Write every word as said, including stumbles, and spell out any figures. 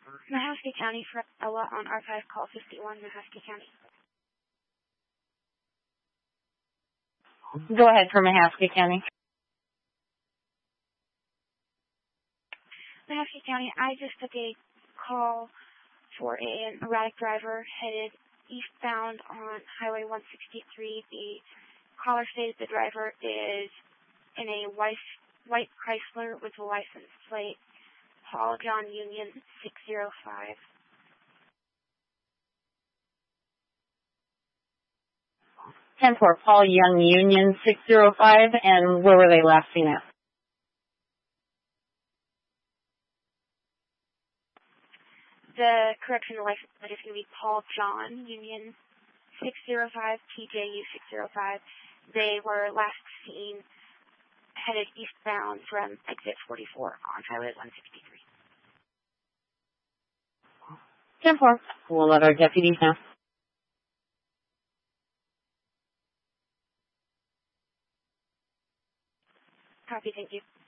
Mahaska County for Ella on archive call fifty-one, Mahaska County. Go ahead for Mahaska County. Mahaska County, I just took a call for an erratic driver headed eastbound on Highway one sixty-three. The caller stated the driver is in a white, white Chrysler with a license plate, Paul John Union six zero five. ten four, Paul Young Union six zero five, and where were they last seen at? The correction license plate is going to be Paul John Union six zero five, T J U six zero five. They were last seen headed eastbound from exit forty-four on Highway one sixty-three. ten four, we'll let our deputies know. Copy, thank you.